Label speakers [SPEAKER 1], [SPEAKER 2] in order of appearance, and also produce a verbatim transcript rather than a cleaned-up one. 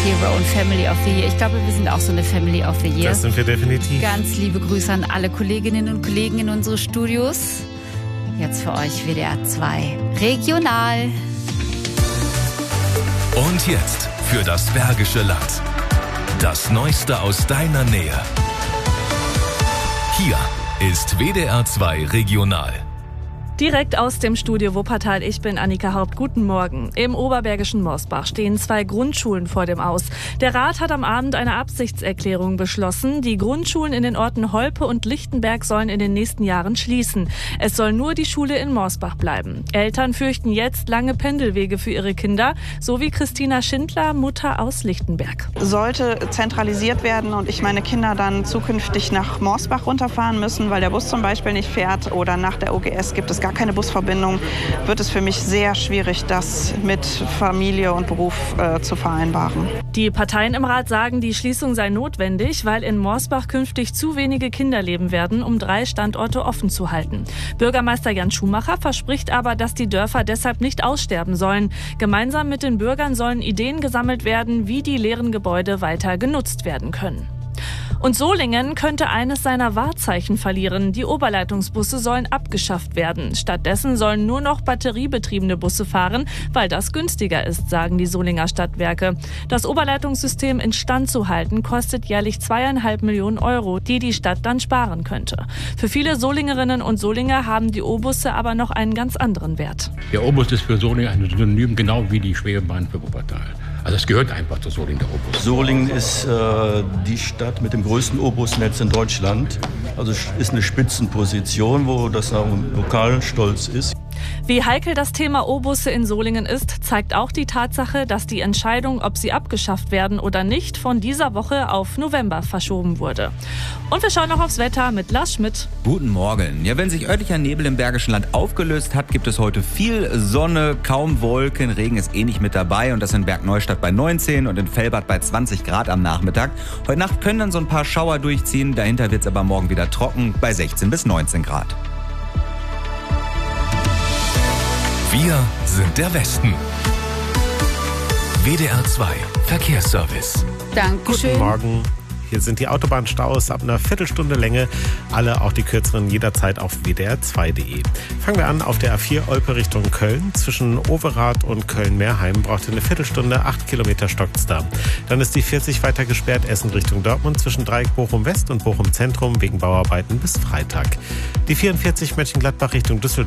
[SPEAKER 1] Hero und Family of the Year. Ich glaube, wir sind auch so eine Family of the Year.
[SPEAKER 2] Das sind wir definitiv.
[SPEAKER 1] Ganz liebe Grüße an alle Kolleginnen und Kollegen in unsere Studios. Jetzt für euch W D R zwei Regional.
[SPEAKER 3] Und jetzt für das Bergische Land. Das Neueste aus deiner Nähe. Hier ist W D R zwei Regional.
[SPEAKER 4] Direkt aus dem Studio Wuppertal, ich bin Annika Haupt. Guten Morgen. Im oberbergischen Morsbach stehen zwei Grundschulen vor dem Aus. Der Rat hat am Abend eine Absichtserklärung beschlossen. Die Grundschulen in den Orten Holpe und Lichtenberg sollen in den nächsten Jahren schließen. Es soll nur die Schule in Morsbach bleiben. Eltern fürchten jetzt lange Pendelwege für ihre Kinder, so wie Christina Schindler, Mutter aus Lichtenberg.
[SPEAKER 5] Sollte zentralisiert werden und ich meine Kinder dann zukünftig nach Morsbach runterfahren müssen, weil der Bus zum Beispiel nicht fährt, oder nach der O G S gibt es gar keine Busverbindung, wird es für mich sehr schwierig, das mit Familie und Beruf äh, zu vereinbaren.
[SPEAKER 4] Die Parteien im Rat sagen, die Schließung sei notwendig, weil in Morsbach künftig zu wenige Kinder leben werden, um drei Standorte offen zu halten. Bürgermeister Jan Schumacher verspricht aber, dass die Dörfer deshalb nicht aussterben sollen. Gemeinsam mit den Bürgern sollen Ideen gesammelt werden, wie die leeren Gebäude weiter genutzt werden können. Und Solingen könnte eines seiner Wahrzeichen verlieren. Die Oberleitungsbusse sollen abgeschafft werden. Stattdessen sollen nur noch batteriebetriebene Busse fahren, weil das günstiger ist, sagen die Solinger Stadtwerke. Das Oberleitungssystem instand zu halten, kostet jährlich zweieinhalb Millionen Euro, die die Stadt dann sparen könnte. Für viele Solingerinnen und Solinger haben die O-Busse aber noch einen ganz anderen Wert.
[SPEAKER 6] Der O-Bus ist für Solingen ein Synonym, genau wie die Schwebebahn für Wuppertal. Also es gehört einfach zu Solingen, der O-Bus.
[SPEAKER 7] Solingen ist äh, die Stadt mit dem größten O-Bus-Netz in Deutschland. Also ist eine Spitzenposition, wo das auch lokal stolz ist.
[SPEAKER 4] Wie heikel das Thema O-Busse in Solingen ist, zeigt auch die Tatsache, dass die Entscheidung, ob sie abgeschafft werden oder nicht, von dieser Woche auf November verschoben wurde. Und wir schauen noch aufs Wetter mit Lars Schmidt.
[SPEAKER 8] Guten Morgen. Ja, wenn sich örtlicher Nebel im Bergischen Land aufgelöst hat, gibt es heute viel Sonne, kaum Wolken. Regen ist eh nicht mit dabei und das in Bergneustadt bei neunzehn und in Velbert bei zwanzig Grad am Nachmittag. Heute Nacht können dann so ein paar Schauer durchziehen. Dahinter wird es aber morgen wieder trocken bei sechzehn bis neunzehn Grad.
[SPEAKER 3] Wir sind der Westen. W D R zwei Verkehrsservice.
[SPEAKER 1] Dankeschön.
[SPEAKER 2] Guten Morgen. Hier sind die Autobahnstaus ab einer Viertelstunde Länge. Alle, auch die kürzeren, jederzeit auf w d r zwei punkt d e. Fangen wir an auf der A vier Olpe Richtung Köln. Zwischen Overath und Köln-Meerheim braucht ihr eine Viertelstunde, acht Kilometer stockt's da. Dann ist die vierzig weiter gesperrt, Essen Richtung Dortmund zwischen Dreieck Bochum West und Bochum Zentrum wegen Bauarbeiten bis Freitag. Die vierundvierzig Mönchengladbach Richtung Düsseldorf